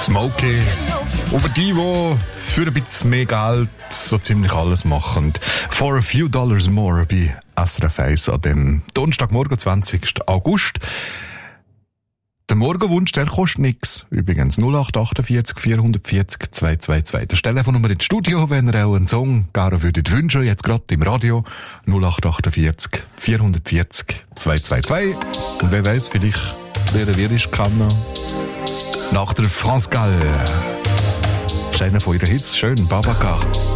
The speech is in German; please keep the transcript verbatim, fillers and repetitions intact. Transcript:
Smokey. Über die, die für ein bisschen mehr Geld so ziemlich alles machen. For a few dollars more bei S R F eins an dem Donnerstagmorgen, zwanzigsten August. Der Morgenwunsch, der kostet nichts. Übrigens null acht achtundvierzig vierhundertvierzig zweihundertzweiundzwanzig. Das ist die Telefonnummer ins Studio, wenn ihr auch einen Song gerne würdet wünschen, jetzt gerade im Radio. null acht achtundvierzig vierhundertvierzig zweihundertzweiundzwanzig. Und wer weiß, vielleicht wer er wir ist, kann nach der France Gall. Das ist einer von ihren Hits. Schön, Babacar.